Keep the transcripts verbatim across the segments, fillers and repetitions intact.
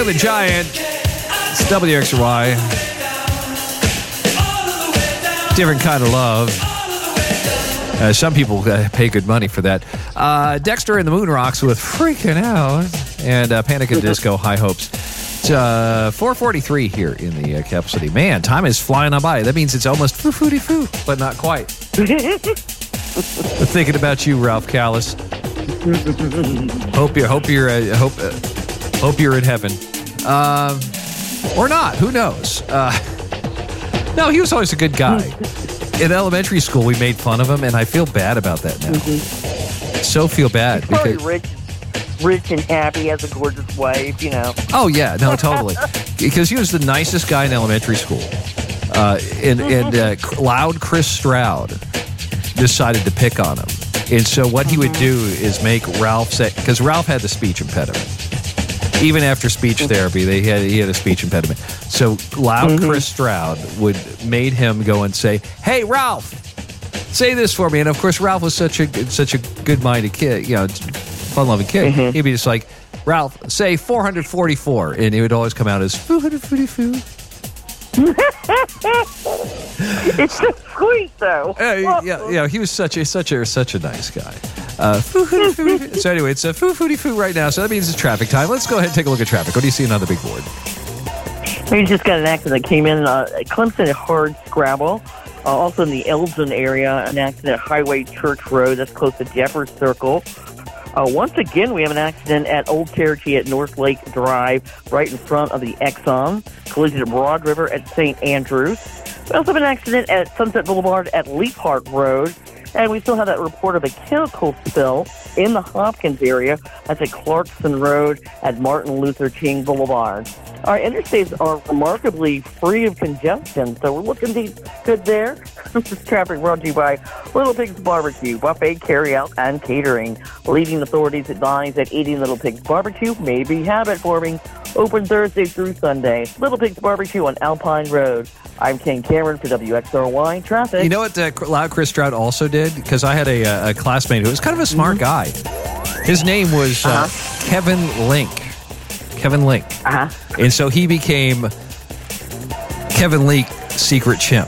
The Giant. It's W X R Y. Different kind of love. Uh, some people uh, pay good money for that. Uh, Dexter and the Moon Rocks with Freaking Out. And uh, Panic at Disco, High Hopes. It's uh, four forty-three here in the uh, Capital City. Man, time is flying on by. That means it's almost foo-footy-foo, but not quite. Thinking about you, Ralph Callis. Hope you're, hope you're, uh, hope, uh, hope you're in heaven. Um, or not. Who knows? Uh, no, he was always a good guy. In elementary school, we made fun of him, and I feel bad about that now. Mm-hmm. So feel bad. He's probably because, rich, rich and happy, has a gorgeous wife, you know. Oh, yeah. No, totally. Because he was the nicest guy in elementary school. Uh, and and uh, loud Chris Stroud decided to pick on him. And so what he would do is make Ralph say, because Ralph had the speech impediment. Even after speech therapy, they had he had a speech impediment. So loud mm-hmm. Chris Stroud would made him go and say, "Hey, Ralph, say this for me." And of course, Ralph was such a such a good-minded kid, you know, fun-loving kid. Mm-hmm. He'd be just like, "Ralph, say four hundred forty-four," and it would always come out as four hundred forty-four. It's so sweet, though. Uh, yeah, yeah. He was such a such a such a nice guy. Uh, so anyway, it's a foo footy foo right now. So that means it's traffic time. Let's go ahead and take a look at traffic. What do you see on the big board? We just got an accident that came in uh, at Clemson at Hard Scrabble. Uh, also in the Eldon area, an accident at Highway Church Road. That's close to Jeffers Circle. Uh, once again, we have an accident at Old Cherokee at North Lake Drive, right in front of the Exxon. Collision at Broad River at Saint Andrews. We also have an accident at Sunset Boulevard at Leap Park Road. And we still have that report of a chemical spill in the Hopkins area. That's at Clarkson Road at Martin Luther King Boulevard. Our interstates are remarkably free of congestion, so we're looking good there. This is traffic brought to you by Little Pigs Barbecue, buffet, carry-out, and catering. Leading authorities advise that eating Little Pigs Barbecue may be habit-forming. Open Thursday through Sunday. Little Pigs Barbecue on Alpine Road. I'm Ken Cameron for W X R Y Traffic. You know what uh, Loud Chris Stroud also did? Because I had a, a classmate who was kind of a smart mm-hmm. guy. His name was uh, uh-huh. Kevin Link. Kevin Link. Uh-huh. And so he became Kevin Link, Secret Chimp.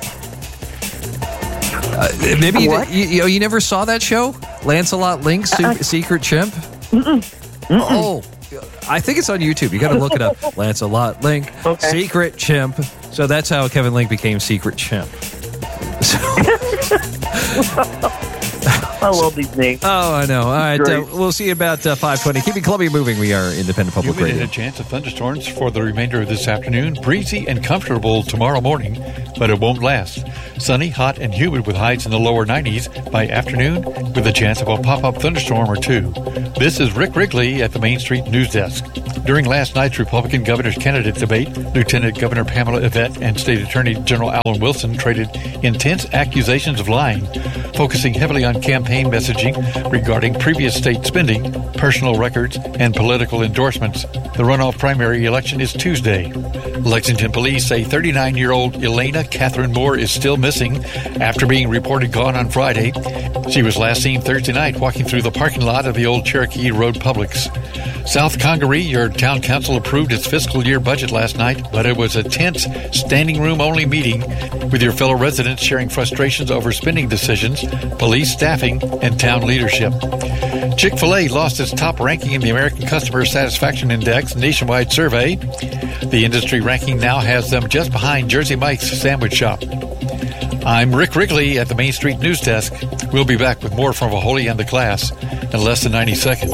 Uh, maybe you, you, you, you never saw that show? Lancelot Link, uh-uh. Secret Chimp? Mm-mm. Mm-mm. Oh, I think it's on YouTube. You got to look it up. Lancelot Link, okay. Secret Chimp. So that's how Kevin Link became Secret Chimp. So, I love these names. Oh, I know. All right, uh, we'll see you about uh, five twenty. Keeping Columbia moving. We are Independent Public Humid Radio. And a chance of thunderstorms for the remainder of this afternoon. Breezy and comfortable tomorrow morning, but it won't last. Sunny, hot, and humid with highs in the lower nineties by afternoon with a chance of a pop-up thunderstorm or two. This is Rick Wrigley at the Main Street News Desk. During last night's Republican governor's candidate debate, Lieutenant Governor Pamela Yvette and State Attorney General Alan Wilson traded intense accusations of lying, focusing heavily on campaign messaging regarding previous state spending, personal records, and political endorsements. The runoff primary election is Tuesday. Lexington police say thirty-nine-year-old Elena Catherine Moore is still missing after being reported gone on Friday. She was last seen Thursday night walking through the parking lot of the Old Cherokee Road Publix. South Congaree, your town council approved its fiscal year budget last night, but it was a tense, standing room only meeting with your fellow residents sharing frustrations over spending decisions, police staffing, and town leadership. Chick-fil-A lost its top ranking in the American Customer Satisfaction Index nationwide survey. The industry ranking now has them just behind Jersey Mike's Sandwich Shop. I'm Rick Wrigley at the Main Street News Desk. We'll be back with more from Vaholi and the class in less than ninety seconds.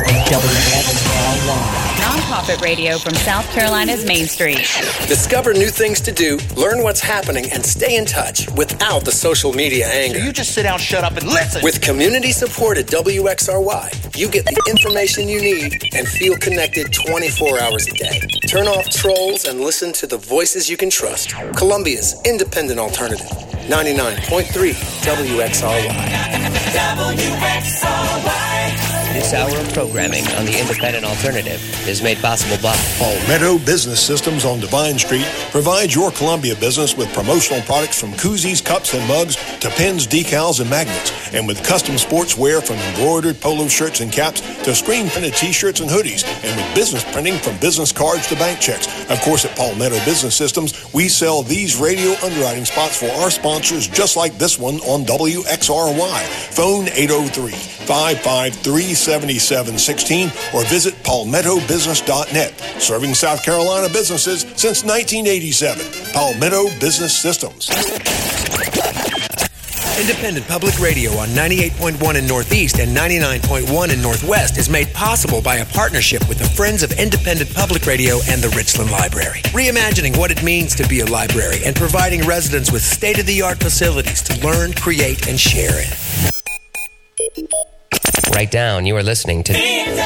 Nonprofit radio from South Carolina's Main Street. Discover new things to do, learn what's happening, and stay in touch without the social media anger. So you just sit down, shut up, and listen. With community support at W X R Y, you get the information you need and feel connected twenty-four hours a day. Turn off trolls and listen to the voices you can trust. Columbia's independent alternative. ninety-nine point three W X R Y. W X R Y. This hour of programming on the Independent Alternative is made possible by Palmetto Business Systems on Divine Street provides your Columbia business with promotional products from koozies, cups, and mugs to pins, decals, and magnets, and with custom sportswear from embroidered polo shirts and caps to screen-printed T-shirts and hoodies, and with business printing from business cards to bank checks. Of course, at Palmetto Business Systems, we sell these radio underwriting spots for our sponsors just like this one on W X R Y. Phone eight oh three, five five three, seven seven one six or visit palmetto business dot net. Serving South Carolina businesses since nineteen eighty-seven. Palmetto Business Systems. Independent Public Radio on ninety-eight point one in Northeast and ninety-nine point one in Northwest is made possible by a partnership with the Friends of Independent Public Radio and the Richland Library. Reimagining what it means to be a library and providing residents with state-of-the-art facilities to learn, create, and share in. Write down you are listening to